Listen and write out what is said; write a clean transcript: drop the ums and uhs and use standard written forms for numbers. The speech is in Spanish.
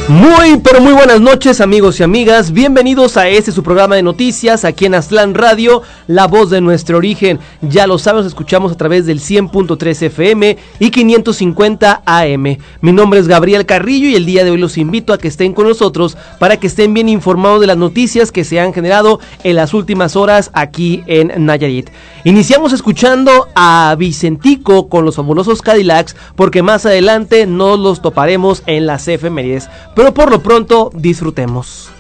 Muy, pero muy buenas noches, amigos y amigas. Bienvenidos a su programa de noticias aquí en Aztlán Radio, la voz de nuestro origen. Ya lo saben, nos escuchamos a través del 100.3 FM y 550 AM. Mi nombre es Gabriel Carrillo y el día de hoy los invito a que estén con nosotros para que estén bien informados de las noticias que se han generado en las últimas horas aquí en Nayarit. Iniciamos escuchando a Vicentico con los fabulosos Cadillacs, porque más adelante nos los toparemos en las efemérides. Pero por lo pronto, disfrutemos.